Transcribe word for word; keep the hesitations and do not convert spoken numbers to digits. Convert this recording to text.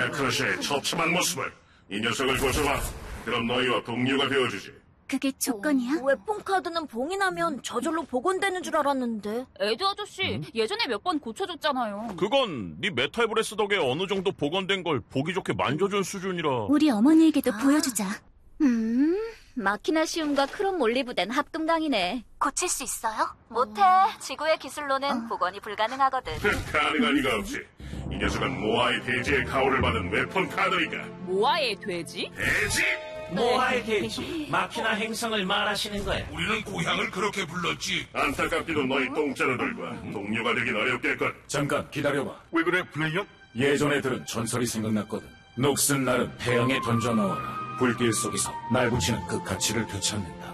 아나크라샤의 처참한 모습을. 이 녀석을 고쳐봐. 그럼 너희와 동료가 되어주지. 그게 조건이야? 웨폰 카드는 봉이 나면 저절로 복원되는 줄 알았는데. 에드 아저씨, 예전에 몇 번 고쳐줬잖아요. 그건 네 메탈브레스 덕에 어느 정도 복원된 걸 보기 좋게 만져준 수준이라. 우리 어머니에게도 아. 보여주자. 음, 마키나시움과 크롬 몰리브덴 합금강이네. 고칠 수 있어요? 못해. 지구의 기술로는 복원이 불가능하거든. 가능할 리가 없지. 이 녀석은 모아의 대지의 가호를 받은 웨폰 카드니까. 모아의 돼지? 대지? 모아의 대지, 마키나 행성을 말하시는 거야. 우리는 고향을 그렇게 불렀지. 안타깝게도 너희 똥자루들과 동료가 되긴 어렵겠군. 잠깐 기다려봐. 왜 그래, 플레이어? 예전에 들은 전설이 생각났거든. 녹슨 날은 태양에 던져 넣어라. 불길 속에서 날 붙이는 그 가치를 되찾는다.